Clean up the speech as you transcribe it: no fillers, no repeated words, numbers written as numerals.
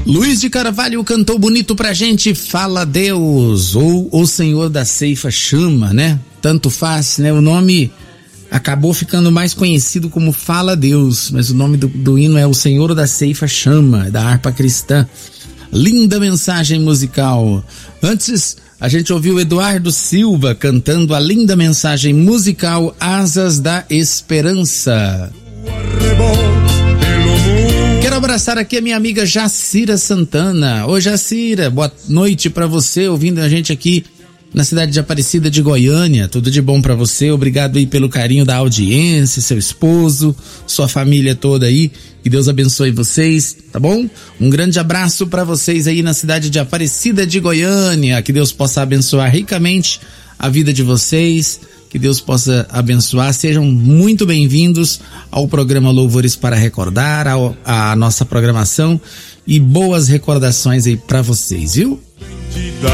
Luiz de Carvalho cantou bonito pra gente, Fala Deus, ou O Senhor da Ceifa Chama, né? Tanto faz, né? O nome acabou ficando mais conhecido como Fala Deus, mas o nome do hino é O Senhor da Ceifa Chama, da harpa cristã. Linda mensagem musical. Antes, a gente ouviu Eduardo Silva cantando a linda mensagem musical Asas da Esperança. Quero abraçar aqui a minha amiga Jacira Santana. Ô Jacira, boa noite pra você, ouvindo a gente aqui na cidade de Aparecida de Goiânia. Tudo de bom pra você, obrigado aí pelo carinho da audiência, seu esposo, sua família toda aí, que Deus abençoe vocês, tá bom? Um grande abraço pra vocês aí na cidade de Aparecida de Goiânia, que Deus possa abençoar ricamente a vida de vocês, que Deus possa abençoar. Sejam muito bem-vindos ao programa Louvores para Recordar, a nossa programação, e boas recordações aí pra vocês, viu?